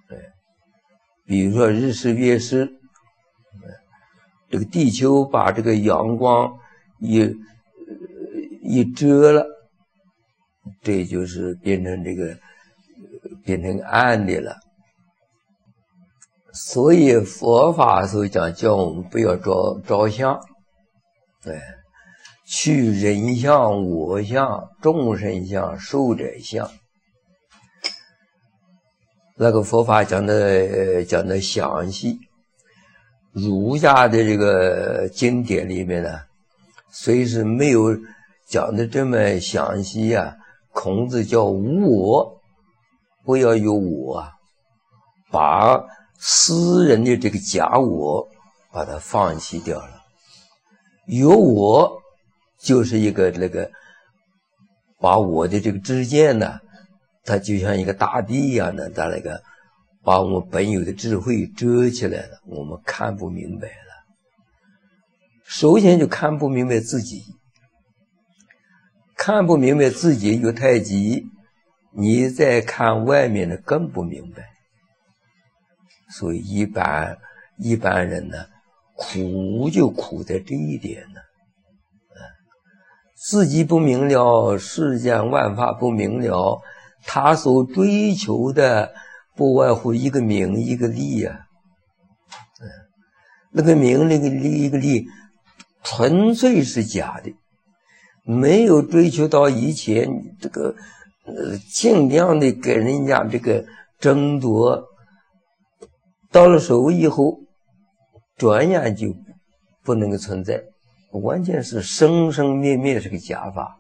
比如说日食月食，这个地球把这个阳光一遮了，这就是变成暗的了。所以佛法所讲，叫我们不要着相，去人相、我相、众生相、寿者相。那个佛法讲的详细，儒家的这个经典里面呢，虽是没有讲的这么详细啊。孔子叫无我，不要有我，把私人的这个假我把它放弃掉了。有我就是一个把我的这个知见呢，它就像一个大地一样的，它把我们本有的智慧遮起来了，我们看不明白了。首先就看不明白自己，看不明白自己有太极，你再看外面的更不明白。所以一般人呢，苦就苦在这一点呢。自己不明了，世间万法不明了，他所追求的不外乎一个名一个利呀。那个名那个利一个利纯粹是假的，没有追求到以前这个尽量的给人家这个争夺，到了手以后转眼就不能够存在，完全是生生灭灭，是个假法。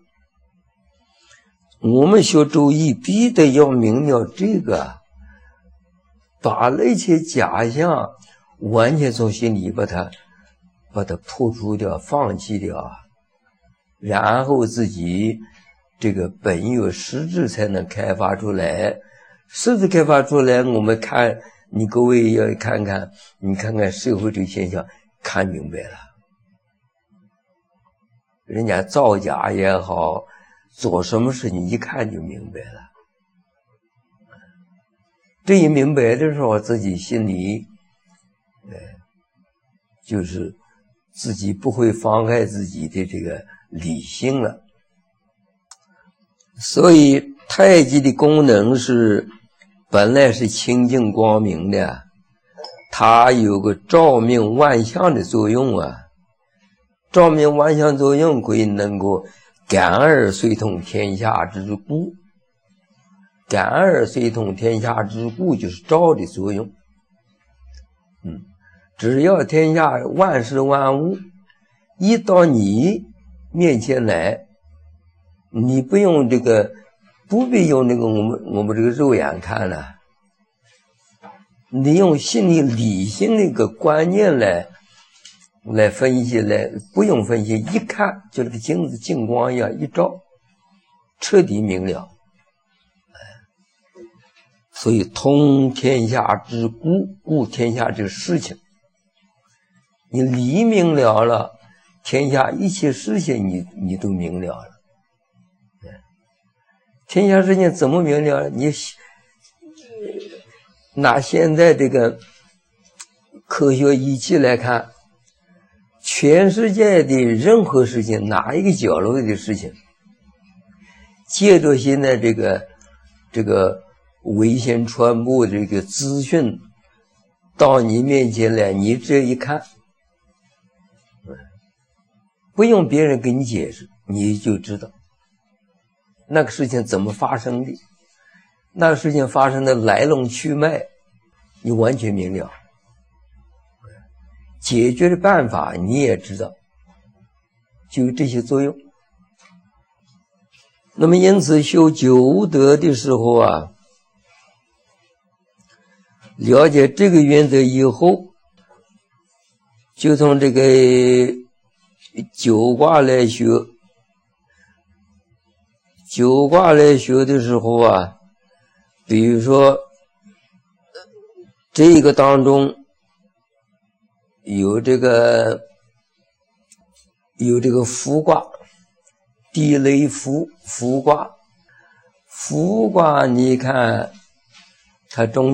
我们学周易必得要明了这个，把那些假象完全从心里把它破除掉，放弃掉，然后自己这个本有实质才能开发出来。实质开发出来，我们看，你各位要看看，你看看社会这个现象，看明白了。人家造假也好，做什么事情一看就明白了。这一明白的时候，自己心里就是自己不会妨害自己的这个理性了。所以太极的功能是本来是清净光明的，它有个照明万象的作用啊。照明万象作用可以能够感而遂通天下之故，感而遂通天下之故就是照的作用。只要天下万事万物一到你面前来，你不必用这个我们这个肉眼看了，你用心理理性的一个观念来分析，不用分析，一看就这个镜子镜光一样一照，彻底明了。所以通天下之故，故天下这个事情，你理明了了，天下一切事情你都明了了。天下事情怎么明了？你拿现在这个科学仪器来看，全世界的任何事情，哪一个角落的事情，借着现在这个微信传播这个资讯到你面前来，你这一看，不用别人给你解释，你就知道那个事情怎么发生的，那个事情发生的来龙去脉，你完全明了。解决的办法你也知道，就有这些作用。那么因此修九德的时候啊，了解这个原则以后，就从这个九卦来学。九卦来学的时候啊，比如说这个当中有这个伏卦，地雷伏卦，伏卦你看它中